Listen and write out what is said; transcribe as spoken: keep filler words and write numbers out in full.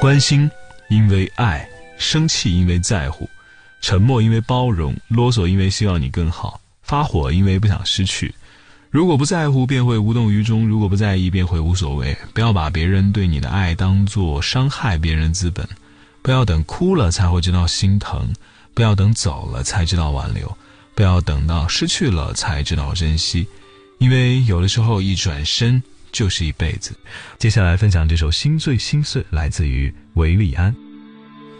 关心因为爱，生气因为在乎，沉默因为包容，啰嗦因为希望你更好，发火因为不想失去。如果不在乎便会无动于衷，如果不在意便会无所谓。不要把别人对你的爱当作伤害别人资本，不要等哭了才会知道心疼，不要等走了才知道挽留，不要等到失去了才知道珍惜，因为有的时候一转身就是一辈子。接下来分享这首心醉心碎，来自于韦礼安。